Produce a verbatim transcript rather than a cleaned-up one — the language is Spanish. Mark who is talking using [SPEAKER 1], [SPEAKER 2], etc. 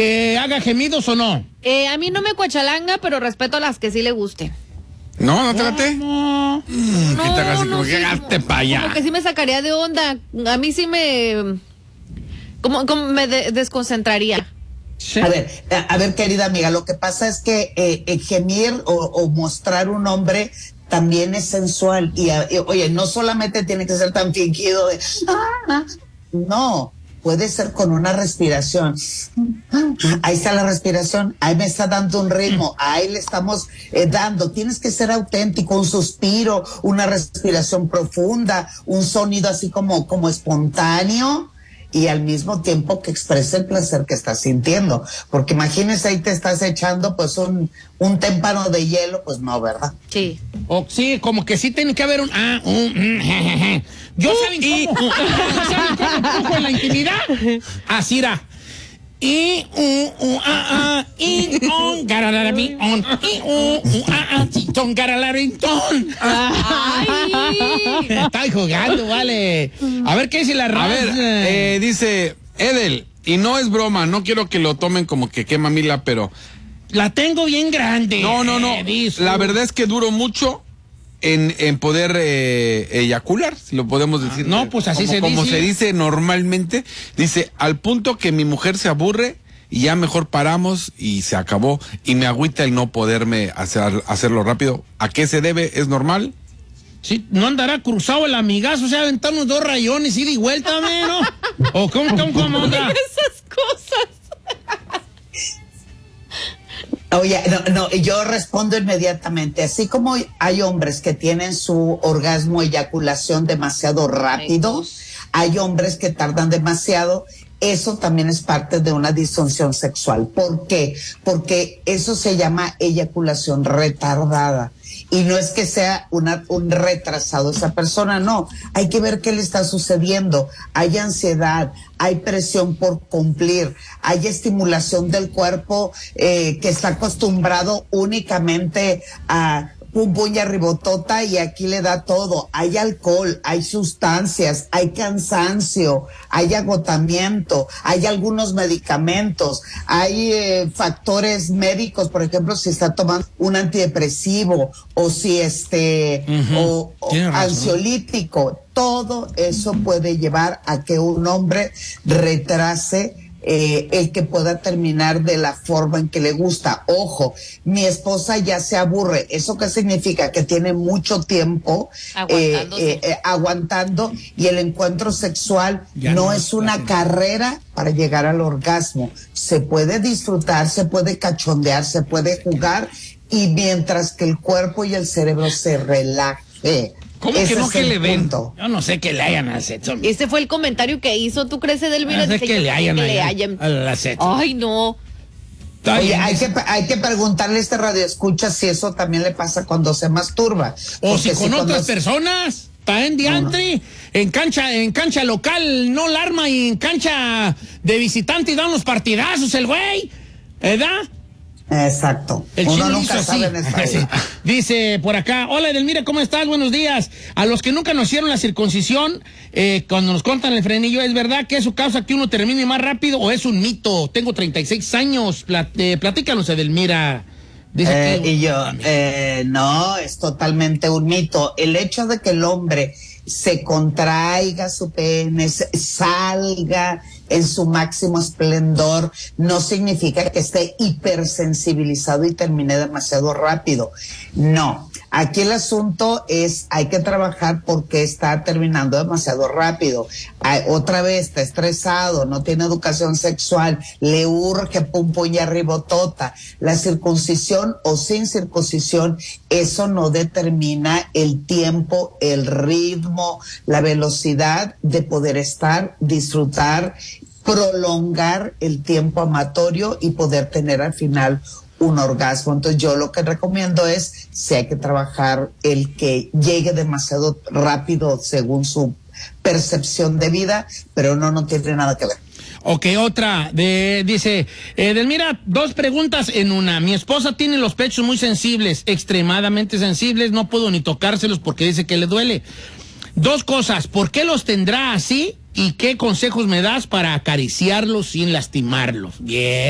[SPEAKER 1] que haga gemidos o no?
[SPEAKER 2] Eh, a mí no me cuachalanga, pero respeto a las que sí le guste.
[SPEAKER 3] No, no trate.
[SPEAKER 1] No,
[SPEAKER 3] Mm,
[SPEAKER 2] No,
[SPEAKER 3] ¿qué tal? Así
[SPEAKER 2] no
[SPEAKER 3] como
[SPEAKER 2] sé,
[SPEAKER 3] que hazte
[SPEAKER 2] como-
[SPEAKER 3] para allá.
[SPEAKER 2] Como que sí me sacaría de onda. A mí sí me... Como, como me de- desconcentraría.
[SPEAKER 1] sí.
[SPEAKER 4] A ver, a, a ver, querida amiga, lo que pasa es que eh, eh, gemir o, o mostrar un hombre también es sensual. Y, a- y, oye, no solamente tiene que ser tan fingido de... "Ah", no, puede ser con una respiración. Ahí está la respiración, ahí me está dando un ritmo, ahí le estamos eh, dando. Tienes que ser auténtico, un suspiro, una respiración profunda, un sonido así como, como espontáneo. Y al mismo tiempo que exprese el placer que estás sintiendo. Porque imagínese, ahí te estás echando pues un, un témpano de hielo, pues no, ¿verdad?
[SPEAKER 2] Sí.
[SPEAKER 1] O sí, como que sí tiene que haber un... Ah, un... mm, jejeje. ¿Yo saben cómo? ¿Saben cómo empujo en la intimidad? Así era. Y, uh, uh, ah, ah, y, on, garalarabi, on, y, uh, uh, ah, ah, chitón, garalarington.
[SPEAKER 2] Ay.
[SPEAKER 1] Estoy jugando, vale. A ver, ¿qué dice la
[SPEAKER 3] A
[SPEAKER 1] raza?
[SPEAKER 3] ver, eh, dice Edel, y no es broma, no quiero que lo tomen como que quema mila, pero...
[SPEAKER 1] La tengo bien grande.
[SPEAKER 3] No, no, no.
[SPEAKER 1] eh, dice.
[SPEAKER 3] La verdad es que duro mucho en, en poder eh, eyacular, si lo podemos decir.
[SPEAKER 1] no, pues así
[SPEAKER 3] como,
[SPEAKER 1] se
[SPEAKER 3] como
[SPEAKER 1] dice.
[SPEAKER 3] se dice normalmente. Dice, al punto que mi mujer se aburre y ya mejor paramos y se acabó. Y me agüita el no poderme hacer, hacerlo rápido. ¿A qué se debe? ¿Es normal?
[SPEAKER 1] Sí, no andará cruzado el amigazo, o sea, aventamos dos rayones, ida y vuelta, ¿no? ¿O cómo, cómo, cómo anda?
[SPEAKER 2] Esas cosas.
[SPEAKER 4] Oye, no, no, yo respondo inmediatamente. Así como hay hombres que tienen su orgasmo, eyaculación demasiado rápido, hay hombres que tardan demasiado. Eso también es parte de una disfunción sexual. ¿Por qué? Porque eso se llama eyaculación retardada. Y no es que sea una, un retrasado esa persona, no. Hay que ver qué le está sucediendo. Hay ansiedad, hay presión por cumplir, hay estimulación del cuerpo eh, que está acostumbrado únicamente a pum pum y arribotota, y aquí le da todo. Hay alcohol, hay sustancias, hay cansancio, hay agotamiento, hay algunos medicamentos, hay eh, factores médicos, por ejemplo, si está tomando un antidepresivo o si este
[SPEAKER 1] Ujú.
[SPEAKER 4] o, o
[SPEAKER 1] Tiene razón.
[SPEAKER 4] ansiolítico. Todo eso puede llevar a que un hombre retrase Eh, el que pueda terminar de la forma en que le gusta. Ojo, mi esposa ya se aburre. ¿Eso qué significa? Que tiene mucho tiempo eh,
[SPEAKER 2] Aguantándose.
[SPEAKER 4] eh, eh, aguantando, y el encuentro sexual
[SPEAKER 1] Ya
[SPEAKER 4] no
[SPEAKER 1] no
[SPEAKER 4] es
[SPEAKER 1] está
[SPEAKER 4] una
[SPEAKER 1] haciendo.
[SPEAKER 4] carrera para llegar al orgasmo. Se puede disfrutar, se puede cachondear, se puede jugar, y mientras que el cuerpo y el cerebro se relaje.
[SPEAKER 1] ¿Cómo
[SPEAKER 4] Ese
[SPEAKER 1] que no
[SPEAKER 4] es
[SPEAKER 1] que
[SPEAKER 4] el
[SPEAKER 1] le ven?
[SPEAKER 4] punto.
[SPEAKER 1] Yo no sé que le hayan a sexo.
[SPEAKER 2] Ese fue el comentario que hizo. ¿Tú crees, Edelmira?
[SPEAKER 1] No sé
[SPEAKER 2] Dice,
[SPEAKER 1] que
[SPEAKER 2] yo
[SPEAKER 1] le
[SPEAKER 2] creo
[SPEAKER 1] hayan
[SPEAKER 2] que le
[SPEAKER 1] allá
[SPEAKER 2] hayan.
[SPEAKER 1] a la sexo.
[SPEAKER 2] Ay, no.
[SPEAKER 1] Está
[SPEAKER 4] Oye,
[SPEAKER 1] bien,
[SPEAKER 4] hay
[SPEAKER 1] dice.
[SPEAKER 4] que, hay que preguntarle a este radio escucha si eso también le pasa cuando se masturba.
[SPEAKER 1] O si
[SPEAKER 4] Porque
[SPEAKER 1] con
[SPEAKER 4] cuando
[SPEAKER 1] otras
[SPEAKER 4] se-
[SPEAKER 1] personas. Está en diantre. En cancha, en cancha local no la arma, y en cancha de visitante y dan los partidazos el güey. ¿Verdad?
[SPEAKER 4] Exacto.
[SPEAKER 1] El
[SPEAKER 4] Uno
[SPEAKER 1] chino hizo
[SPEAKER 4] nunca
[SPEAKER 1] así.
[SPEAKER 4] sabe en esta
[SPEAKER 1] Sí.
[SPEAKER 4] vida.
[SPEAKER 1] Dice por acá, hola Edelmira, ¿cómo estás? Buenos días. A los que nunca nos hicieron la circuncisión, eh, cuando nos cortan el frenillo, ¿es verdad que eso causa que uno termine más rápido o es un mito? Tengo treinta y seis años. Plat eh, platícanos, Edelmira. Dice
[SPEAKER 4] Eh,
[SPEAKER 1] que-
[SPEAKER 4] y yo, eh, no, es totalmente un mito. El hecho de que el hombre se contraiga su pene, se- salga en su máximo esplendor, no significa que esté hipersensibilizado y termine demasiado rápido. No, aquí el asunto es, hay que trabajar porque está terminando demasiado rápido. Ay, otra vez está estresado, no tiene educación sexual, le urge pum pum y arribotota. La circuncisión o sin circuncisión, eso no determina el tiempo, el ritmo, la velocidad de poder estar, disfrutar, prolongar el tiempo amatorio y poder tener al final un orgasmo. Entonces yo lo que recomiendo es, si hay que trabajar el que llegue demasiado rápido según su percepción de vida, pero no, no tiene nada que ver.
[SPEAKER 1] Ok, otra, de, dice, Edelmira, dos preguntas en una. Mi esposa tiene los pechos muy sensibles, extremadamente sensibles, no puedo ni tocárselos porque dice que le duele. Dos cosas, ¿por qué los tendrá así? ¿Y qué consejos me das para acariciarlos sin lastimarlos? Bien.